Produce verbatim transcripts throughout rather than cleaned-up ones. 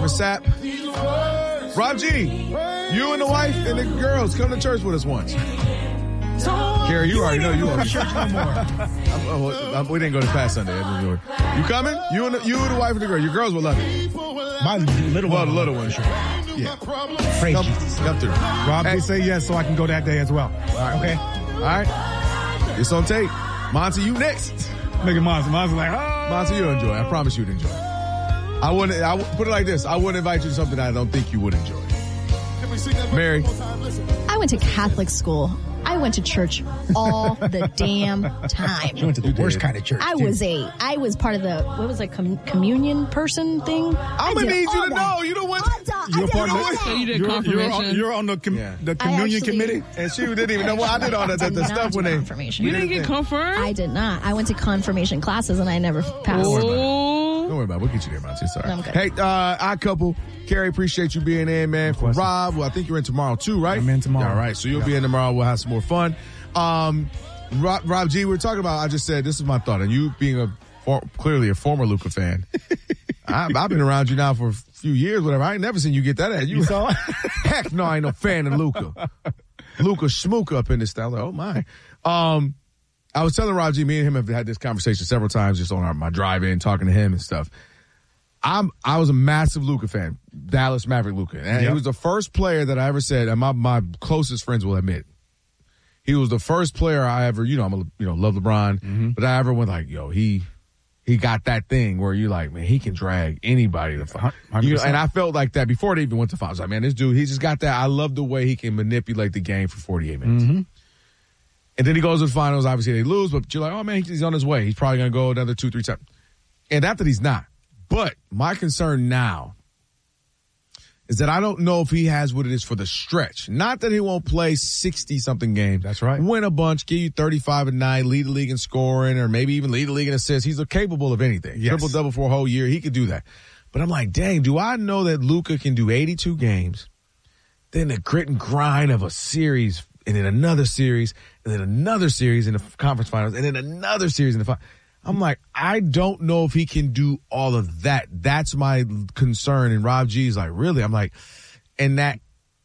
Jennifer Sapp. Rob G, you and the wife and the girls come to church with us once. Carrie, you, you already know you are. Church no more. I'm, I'm, I'm, we didn't go to past Sunday. You coming? You and the, you and the wife and the girl. Your girls will love it. My little well, one. the little one, sure. Yeah. Praise come, Jesus. Come through. Rob, hey. you say yes so I can go that day as well. All right. Okay. All right. It's on tape. Monty, you next. Look at Monty. Monty's like, oh. Monty, you'll enjoy. I promise you'd enjoy. I wouldn't, I would put it like this. I wouldn't invite you to something that I don't think you would enjoy. Mary. I went to Catholic school. I went to church all the damn time. She went to the worst kind of church. I too. was a, I was part of the, what was it, com- communion person thing? I'm going to need you to that. know. You don't want to. You're part of the, so you did you're, confirmation. You're on, you're on the, com- yeah. the communion actually, committee? And she didn't even know what I did all that the, the stuff when they. Confirmation. You didn't get confirmed? I did not. I went to confirmation classes and I never passed. Oh. Don't worry about it. We'll get you there, Monty. Sorry. No, I'm good. Hey, uh, odd couple. Carrie, appreciate you being in, man. For Rob, well, I think you're in tomorrow too, right? I'm in tomorrow. All right, so you'll yeah. be in tomorrow. We'll have some more fun. Um, Rob, Rob G, we were talking about, I just said, this is my thought, and you being a for, clearly a former Luka fan. I, I've been around you now for a few years, whatever. I ain't never seen you get that at you. You saw it? Heck no, I ain't no fan of Luka. Luka Schmooka up in this style. Like, oh my. Um, I was telling Rob G, me and him have had this conversation several times just on our, my drive-in, talking to him and stuff. I'm, I was a massive Luka fan, Dallas Maverick Luka. And yep. He was the first player that I ever said, and my, my closest friends will admit, he was the first player I ever, you know, I'm a, you know, love LeBron, mm-hmm. but I ever went like, yo, he, he got that thing where you're like, man, he can drag anybody to fight. You know, and I felt like that before they even went to finals. Like, man, this dude, he just got that. I love the way he can manipulate the game for forty-eight minutes. Mm-hmm. And then he goes to the finals. Obviously, they lose, but you're like, oh, man, he's on his way. He's probably going to go another two, three times. And after he's not. But my concern now is that I don't know if he has what it is for the stretch. Not that he won't play sixty-something games. That's right. Win a bunch, give you thirty-five a night, lead the league in scoring, or maybe even lead the league in assists. He's capable of anything. Yes. Triple-double for a whole year. He could do that. But I'm like, dang, do I know that Luka can do eighty-two games, then the grit and grind of a series, and then another series, and then another series in the conference finals, and then another series in the finals? I'm like, I don't know if he can do all of that. That's my concern. And Rob G's like, really? I'm like, and that,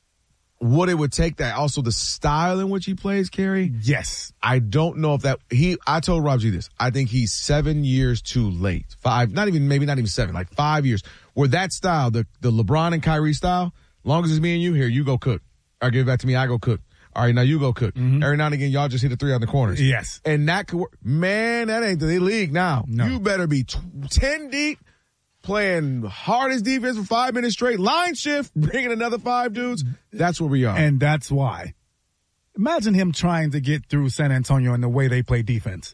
what it would take, that also the style in which he plays, Kerry? Yes. I don't know if that, he, I told Rob G this. I think he's seven years too late. Five, not even, maybe not even seven, like five years. Where that style, the, the LeBron and Kyrie style, long as it's me and you, here, you go cook. Or give it back to me, I go cook. All right, now you go cook. Mm-hmm. Every now and again, y'all just hit a three on the corners. Yes. And that could work. Man, that ain't the league now. No. You better be t- ten deep, playing hardest defense for five minutes straight, line shift, bringing another five dudes. That's where we are. And that's why. Imagine him trying to get through San Antonio and the way they play defense.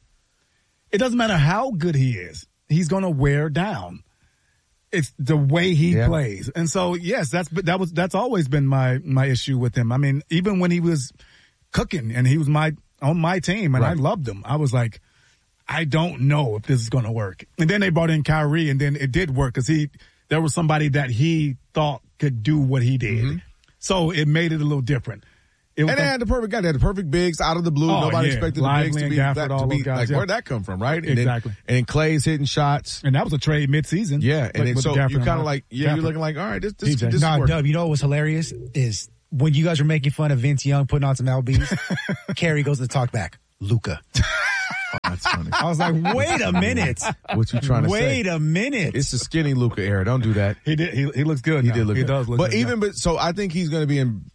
It doesn't matter how good he is. He's going to wear down. It's the way he yeah. plays. And so, yes, that's that was that's always been my my issue with him. I mean, even when he was cooking and he was my on my team and right. I loved him, I was like, I don't know if this is going to work. And then they brought in Kyrie, and then it did work because he there was somebody that he thought could do what he did. Mm-hmm. So it made it a little different. It and they had the perfect guy. They had the perfect bigs out of the blue. Oh, Nobody yeah. expected Lively the bigs to be, Gafford, that, all to be those guys, like, yeah. where'd that come from, right? And exactly. Then, and Clay's hitting shots. And that was a trade mid-season. Yeah, and like, then, so you're kind of like, yeah, Gafford. you're looking like, all right, this, this, this, this Nah, is Dub, you know what was hilarious is when you guys were making fun of Vince Young putting on some L Bs, Kerry goes to talk back, Luka. Oh, that's funny. I was like, wait a minute. What you trying to wait say? Wait a minute. It's the skinny Luka era. Don't do that. He did. He, he looks good. He now. did look he good. does look but good. even, now. but so I think he's going to be in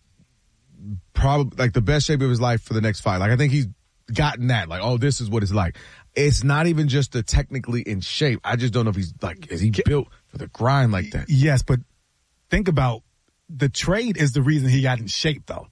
probably like the best shape of his life for the next five. Like I think he's gotten that. Like, oh, this is what it's like. It's not even just the technically in shape. I just don't know if he's like, is he built for the grind like that? Yes, but think about the trade is the reason he got in shape, though.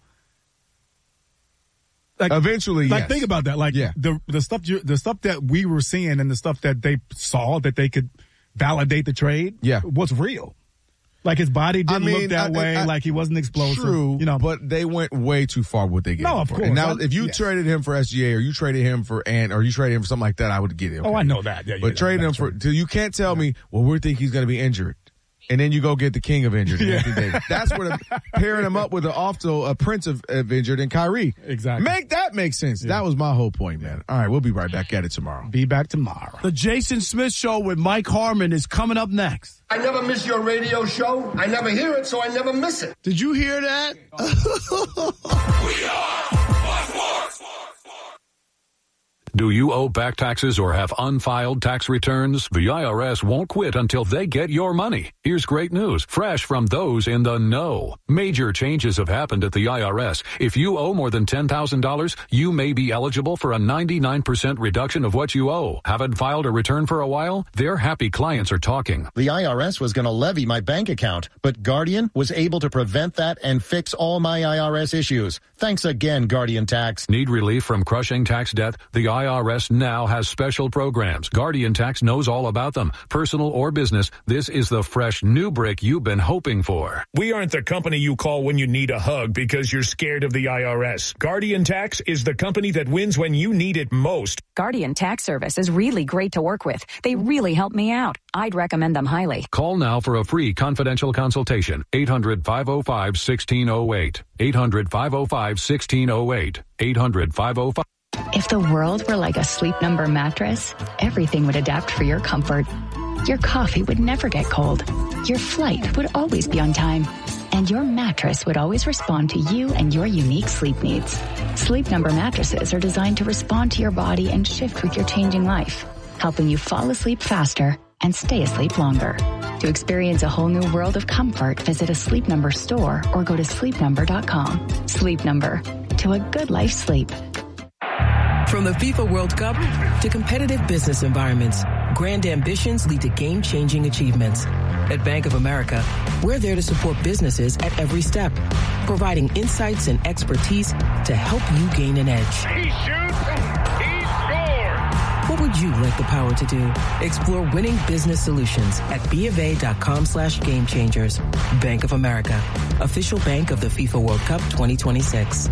Like, Eventually, like yes. think about that. Like yeah. the the stuff you, the stuff that we were seeing and the stuff that they saw that they could validate the trade. Yeah. was real. Like his body didn't I mean, look that I, way. I, I, like he wasn't explosive. True, you know. But they went way too far with what they gave. No, him of for. course. And now, I, if you yes. traded him for S G A or you traded him for Ant or you traded him for something like that, I would get it. Okay. Oh, I know that. Yeah, but yeah, trading him for, so you can't tell yeah. me, well, we think he's going to be injured. and then you go get the king of injured, yeah. Anthony Davis. That's where the, pairing him up with a also a prince of, of injured and Kyrie. Exactly. Make that make sense. Yeah. That was my whole point, man. All right, we'll be right back at it tomorrow. Be back tomorrow. The Jason Smith Show with Mike Harmon is coming up next. I never miss your radio show. I never hear it, so I never miss it. Did you hear that? We are Do you owe back taxes or have unfiled tax returns? The I R S won't quit until they get your money. Here's great news, fresh from those in the know. Major changes have happened at the I R S. If you owe more than ten thousand dollars, you may be eligible for a ninety-nine percent reduction of what you owe. Haven't filed a return for a while? Their happy clients are talking. The I R S was going to levy my bank account, but Guardian was able to prevent that and fix all my I R S issues. Thanks again, Guardian Tax. Need relief from crushing tax debt? The I R S now has special programs. Guardian Tax knows all about them. Personal or business, this is the fresh new brick you've been hoping for. We aren't the company you call when you need a hug because you're scared of the I R S. Guardian Tax is the company that wins when you need it most. Guardian Tax Service is really great to work with. They really help me out. I'd recommend them highly. Call now for a free confidential consultation. eight hundred, five oh five, one six oh eight. eight hundred, five oh five, one six oh eight. eight hundred, five oh five. If the world were like a Sleep Number mattress, everything would adapt for your comfort. Your coffee would never get cold. Your flight would always be on time. And your mattress would always respond to you and your unique sleep needs. Sleep Number mattresses are designed to respond to your body and shift with your changing life, helping you fall asleep faster and stay asleep longer. To experience a whole new world of comfort, visit a Sleep Number store or go to sleep number dot com. Sleep Number. To a good life sleep. From the FIFA World Cup to competitive business environments, grand ambitions lead to game-changing achievements. At Bank of America, we're there to support businesses at every step, providing insights and expertise to help you gain an edge. He shoots, he scores! What would you like the power to do? Explore winning business solutions at BofA.com slash game changers. Bank of America, official bank of the FIFA World Cup twenty twenty-six.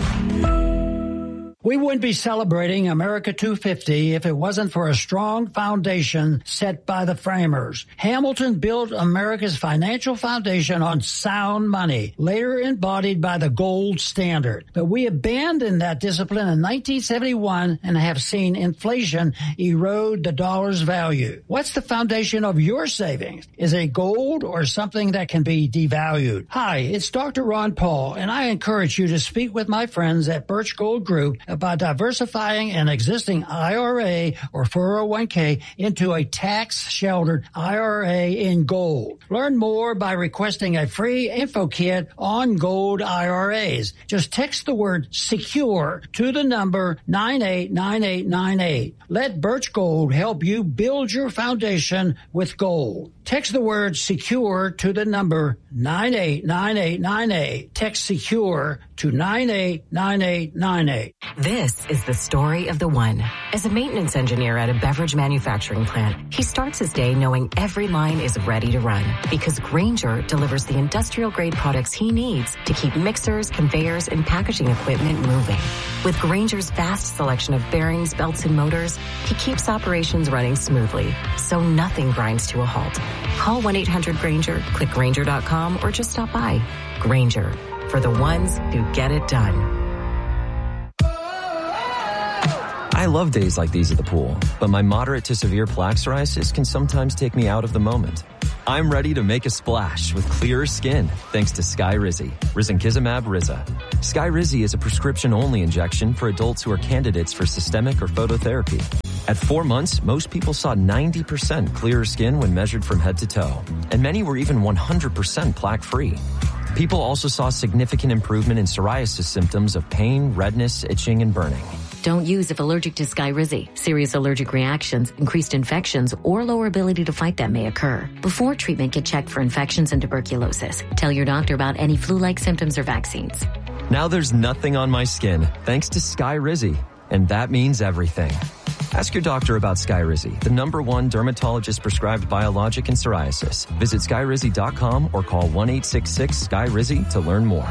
We wouldn't be celebrating America two fifty if it wasn't for a strong foundation set by the framers. Hamilton built America's financial foundation on sound money, later embodied by the gold standard. But we abandoned that discipline in nineteen seventy-one and have seen inflation erode the dollar's value. What's the foundation of your savings? Is it gold or something that can be devalued? Hi, it's Doctor Ron Paul, and I encourage you to speak with my friends at Birch Gold Group about diversifying an existing I R A or four oh one k into a tax-sheltered I R A in gold. Learn more by requesting a free info kit on gold I R As. Just text the word SECURE to the number nine eight nine eight nine eight. Let Birch Gold help you build your foundation with gold. Text the word SECURE to the number nine eight nine eight nine eight. Text SECURE to nine eight nine eight nine eight. This is the story of the one. As a maintenance engineer at a beverage manufacturing plant, he starts his day knowing every line is ready to run because Grainger delivers the industrial-grade products he needs to keep mixers, conveyors, and packaging equipment moving. With Grainger's vast selection of bearings, belts, and motors, he keeps operations running smoothly, so nothing grinds to a halt. Call one eight hundred Grainger, click Grainger dot com, or just stop by. Grainger, for the ones who get it done. I love days like these at the pool, but my moderate to severe plaque psoriasis can sometimes take me out of the moment. I'm ready to make a splash with clearer skin thanks to Skyrizi, Risankizumab Riza. Skyrizi is a prescription-only injection for adults who are candidates for systemic or phototherapy. At four months, most people saw ninety percent clearer skin when measured from head to toe, and many were even one hundred percent plaque-free. People also saw significant improvement in psoriasis symptoms of pain, redness, itching, and burning. Don't use if allergic to Skyrizi. Serious allergic reactions, increased infections, or lower ability to fight them may occur. Before treatment, get checked for infections and tuberculosis. Tell your doctor about any flu-like symptoms or vaccines. Now there's nothing on my skin thanks to Skyrizi, and that means everything. Ask your doctor about Skyrizi, the number one dermatologist-prescribed biologic in psoriasis. Visit skyrizi dot com or call one eight six six Sky Rizi to learn more.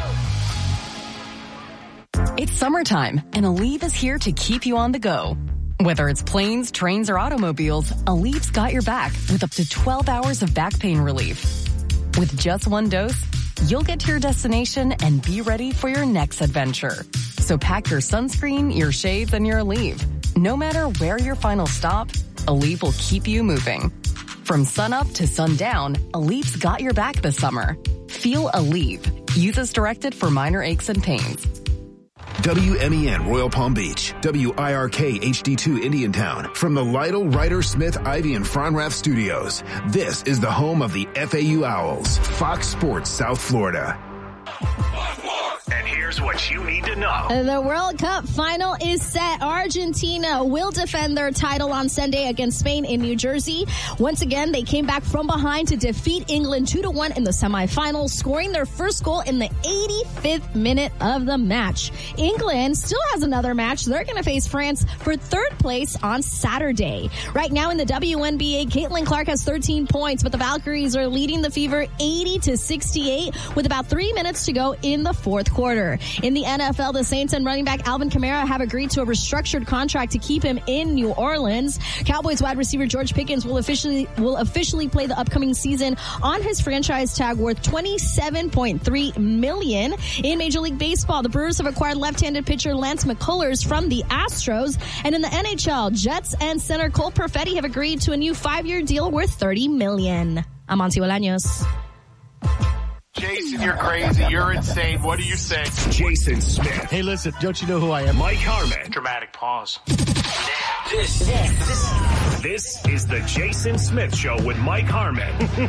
It's summertime, and Aleve is here to keep you on the go. Whether it's planes, trains, or automobiles, Alev's got your back with up to twelve hours of back pain relief. With just one dose, you'll get to your destination and be ready for your next adventure. So pack your sunscreen, your shades, and your Aleve. No matter where your final stop, Aleve will keep you moving. From sunup to sundown, Aleve's got your back this summer. Feel Aleve. Use as directed for minor aches and pains. W M E N Royal Palm Beach, W I R K H D two Indiantown. From the Lytle, Ryder, Smith, Ivy, and Fronrath studios, this is the home of the F A U Owls, Fox Sports South Florida. And here's what you need to know. The World Cup final is set. Argentina will defend their title on Sunday against Spain in New Jersey. Once again, they came back from behind to defeat England two to one in the semifinals, scoring their first goal in the eighty-fifth minute of the match. England still has another match. They're going to face France for third place on Saturday. Right now in the W N B A, Caitlin Clark has thirteen points, but the Valkyries are leading the Fever eighty to sixty-eight with about three minutes to go in the fourth quarter. In the N F L, the Saints and running back Alvin Kamara have agreed to a restructured contract to keep him in New Orleans. Cowboys wide receiver George Pickens will officially will officially play the upcoming season on his franchise tag worth twenty-seven point three million dollars. In Major League Baseball, the Brewers have acquired left-handed pitcher Lance McCullers from the Astros. And in the N H L, Jets and center Cole Perfetti have agreed to a new five-year deal worth thirty million dollars. I'm Monty Bolaños. Jason, you're crazy. You're insane. What do you say? Jason Smith. Hey, listen, don't you know who I am? Mike Harmon. Dramatic pause. This, this, this is the Jason Smith Show with Mike Harmon.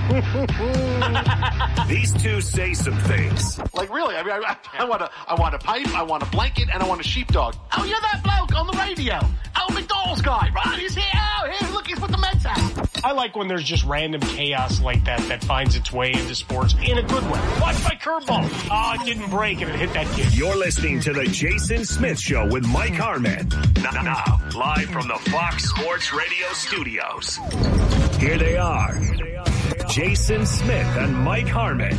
These two say some things. Like, really, I mean, I, I want a, I want a pipe, I want a blanket, and I want a sheepdog. Oh, you're that bloke on the radio. Oh, McDonald's guy, right? He's here. Oh, here, look, he's with the Mets hat. I like when there's just random chaos like that that finds its way into sports in a good way. Watch my curveball. Oh, it didn't break and it hit that kid. You're listening to the Jason Smith Show with Mike Harmon. Now, now, live from the Fox Sports Radio studios. Here they are, Jason Smith and Mike Harmon.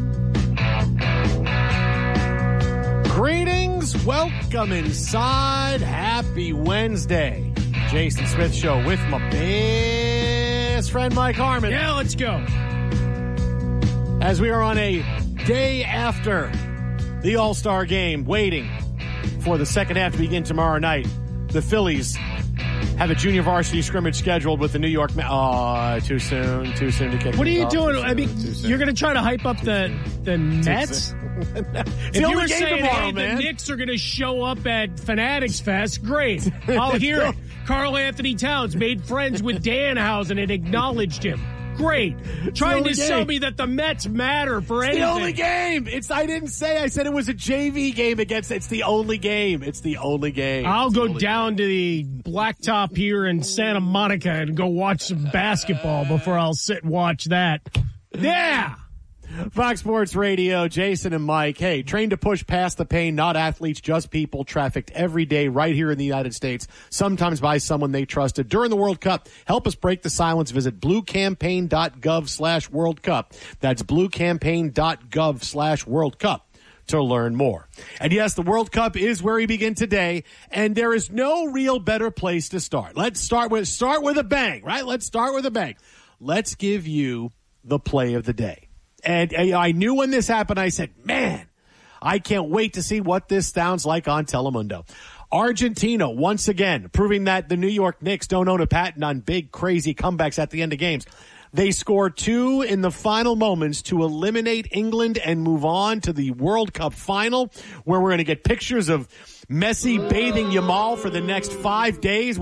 Greetings, welcome inside. Happy Wednesday. Jason Smith Show with my best friend Mike Harmon. Yeah, let's go. As we are on a day after the All-Star game, waiting for the second half to begin tomorrow night, the Phillies have a junior varsity scrimmage scheduled with the New York Mets. Oh, too soon, too soon to kick. What are you off. doing? I mean, you're going to try to hype up the the Mets? If you were saying, tomorrow, hey, man. the Knicks are going to show up at Fanatics Fest, great. I'll hear it. Carl Anthony Towns made friends with Danhausen and acknowledged him. Great. Trying to sell me that the Mets matter for it's anything. It's the only game. It's I didn't say. I said it was a J V game against. It's the only game. It's the only game. I'll it's go down game. to the blacktop here in Santa Monica and go watch some basketball before I'll sit and watch that. Yeah. Fox Sports Radio, Jason and Mike. Hey, trained to push past the pain, not athletes, just people, trafficked every day right here in the United States, sometimes by someone they trusted. During the World Cup, help us break the silence. Visit bluecampaign.gov slash World Cup. That's bluecampaign.gov slash World Cup to learn more. And yes, the World Cup is where we begin today, and there is no real better place to start. Let's start with, start with a bang, right? Let's start with a bang. Let's give you the play of the day. And I knew when this happened, I said, man, I can't wait to see what this sounds like on Telemundo. Argentina, once again, proving that the New York Knicks don't own a patent on big, crazy comebacks at the end of games. They score two in the final moments to eliminate England and move on to the World Cup final, where we're going to get pictures of Messi bathing Yamal for the next five days.